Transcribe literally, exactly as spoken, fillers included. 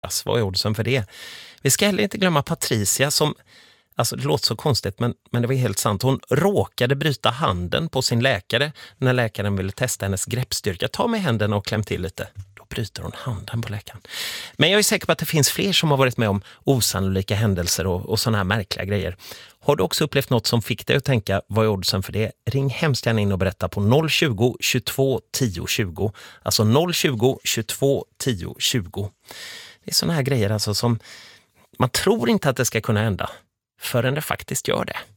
Alltså, vad är oddsen för det? Vi ska heller inte glömma Patricia som, alltså det låter så konstigt men, men det var helt sant. Hon råkade bryta handen på sin läkare när läkaren ville testa hennes greppstyrka. Ta med händerna och kläm till lite. Då bryter hon handen på läkaren. Men jag är säker på att det finns fler som har varit med om osannolika händelser och, och sådana här märkliga grejer. Har du också upplevt något som fick dig att tänka, vad är oddsen för det? Ring hemskt gärna in och berätta på noll tjugo, tjugotvå, tio tjugo. Alltså noll tjugo, tjugotvå, tio tjugo. Det är sådana här grejer alltså som man tror inte att det ska kunna hända förrän det faktiskt gör det.